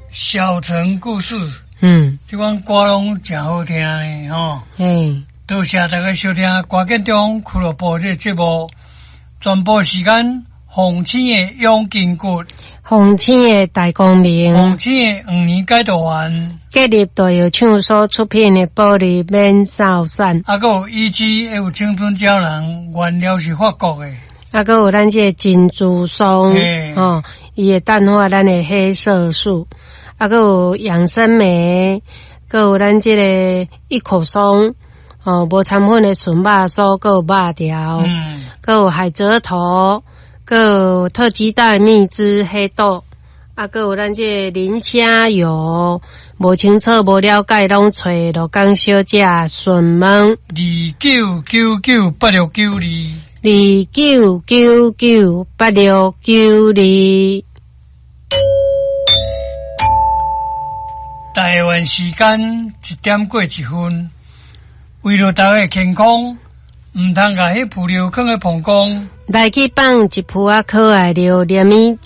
小城故事，这款歌拢真好听呢，吼。多谢大家收听歌建中俱乐部这节目，传播时间洪青的永金骨， 洪青的大光明， 洪青的5年解读完， 建立大有厂所出品的玻璃免扫伞， 还有以及有青春胶囊，原料是法国的。 还有咱这珍珠松，伊会淡化咱的黑色素，还有养生酶，还有咱这个一口松，无掺粉的纯肉酥，还有肉条，还有海蜇头，还有特级大蜜汁黑豆，还有咱这磷虾油，无清楚无了解拢找罗江小姐询问29998692。 台湾时间1点过1分，为了大家健康，唔通甲迄浮流坑的膀胱， 来去放一铺可爱的连米